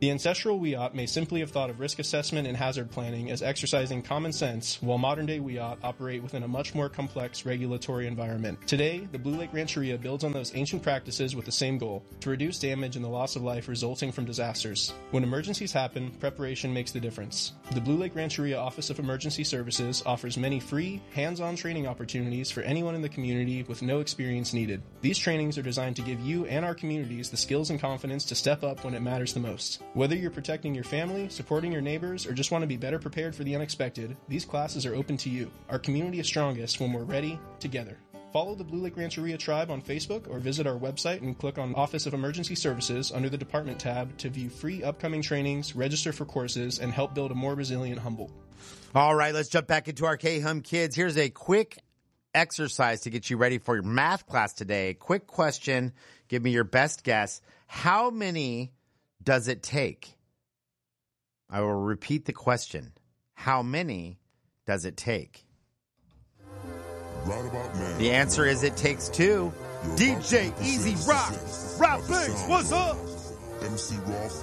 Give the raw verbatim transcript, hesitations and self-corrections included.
The ancestral Wiyot may simply have thought of risk assessment and hazard planning as exercising common sense, while modern-day Wiyot operate within a much more complex regulatory environment. Today, the Blue Lake Rancheria builds on those ancient practices with the same goal, to reduce damage and the loss of life resulting from disasters. When emergencies happen, preparation makes the difference. The Blue Lake Rancheria Office of Emergency Services offers many free, hands-on training opportunities for anyone in the community with no experience needed. These trainings are designed to give you and our communities the skills and confidence to step up when it matters the most. Whether you're protecting your family, supporting your neighbors, or just want to be better prepared for the unexpected, these classes are open to you. Our community is strongest when we're ready, together. Follow the Blue Lake Rancheria Tribe on Facebook or visit our website and click on Office of Emergency Services under the Department tab to view free upcoming trainings, register for courses, and help build a more resilient Humboldt. All right, let's jump back into our K-Hum Kids. Here's a quick exercise to get you ready for your math class today. Quick question. Give me your best guess. How many does it take? I will repeat the question. How many does it take? Right about now. The answer is it takes two. D J Easy Rock. Rock Banks, what's up? M C Ross